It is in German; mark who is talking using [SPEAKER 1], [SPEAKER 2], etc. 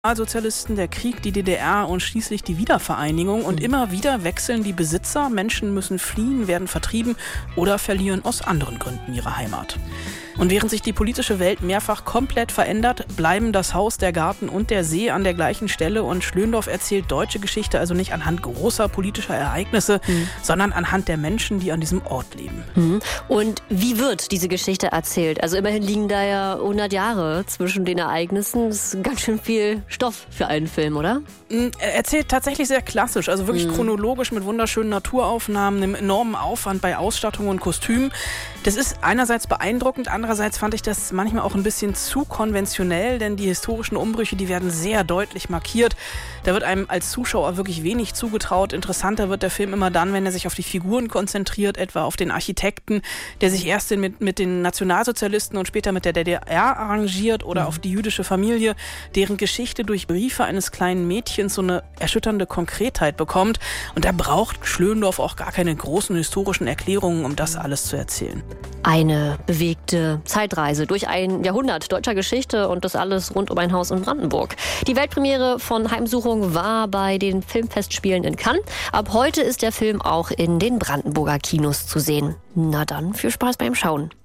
[SPEAKER 1] Sozialisten, der Krieg, die DDR und schließlich die Wiedervereinigung. Und immer wieder wechseln die Besitzer. Menschen müssen fliehen, werden vertrieben oder verlieren aus anderen Gründen ihre Heimat. Und während sich die politische Welt mehrfach komplett verändert, bleiben das Haus, der Garten und der See an der gleichen Stelle. Und Schlöndorff erzählt deutsche Geschichte also nicht anhand großer politischer Ereignisse, sondern anhand der Menschen, die an diesem Ort leben.
[SPEAKER 2] Und wie wird diese Geschichte erzählt? Also immerhin liegen da ja 100 Jahre zwischen den Ereignissen. Das ist ganz schön viel Stoff für einen Film, oder?
[SPEAKER 1] Er erzählt tatsächlich sehr klassisch, also wirklich chronologisch mit wunderschönen Naturaufnahmen, einem enormen Aufwand bei Ausstattung und Kostümen. Das ist einerseits beeindruckend, andererseits fand ich das manchmal auch ein bisschen zu konventionell, denn die historischen Umbrüche, die werden sehr deutlich markiert. Da wird einem als Zuschauer wirklich wenig zugetraut. Interessanter wird der Film immer dann, wenn er sich auf die Figuren konzentriert, etwa auf den Architekten, der sich erst mit den Nationalsozialisten und später mit der DDR arrangiert, oder auf die jüdische Familie, deren Geschichte durch Briefe eines kleinen Mädchens so eine erschütternde Konkretheit bekommt. Und da braucht Schlöndorff auch gar keine großen historischen Erklärungen, um das alles zu erzählen.
[SPEAKER 2] Eine bewegte Zeitreise durch ein Jahrhundert deutscher Geschichte und das alles rund um ein Haus in Brandenburg. Die Weltpremiere von Heimsuchung war bei den Filmfestspielen in Cannes. Ab heute ist der Film auch in den Brandenburger Kinos zu sehen. Na dann, viel Spaß beim Schauen.